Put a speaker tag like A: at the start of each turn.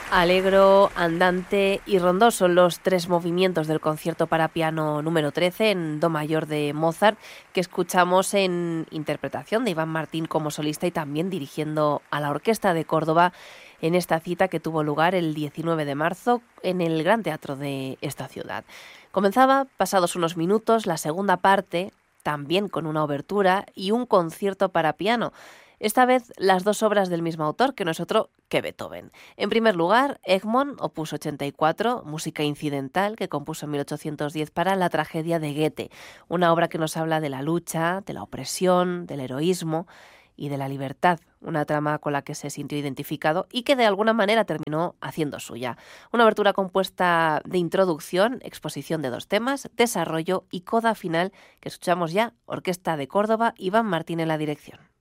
A: Allegro, andante y rondó son los tres movimientos del concierto para piano número 13 en do mayor de Mozart que escuchamos en interpretación de Iván Martín como solista y también dirigiendo a la Orquesta de Córdoba en esta cita que tuvo lugar el 19 de marzo en el Gran Teatro de esta ciudad. Comenzaba, pasados unos minutos, la segunda parte, también con una obertura y un concierto para piano. Esta vez las dos obras del mismo autor, que no es otro que Beethoven. En primer lugar, Egmont, opus 84, música incidental, que compuso en 1810 para la tragedia de Goethe, una obra que nos habla de la lucha, de la opresión, del heroísmo y de la libertad, una trama con la que se sintió identificado y que de alguna manera terminó haciendo suya. Una obertura compuesta de introducción, exposición de dos temas, desarrollo y coda final que escuchamos ya, Orquesta de Córdoba, Iván Martín en la dirección.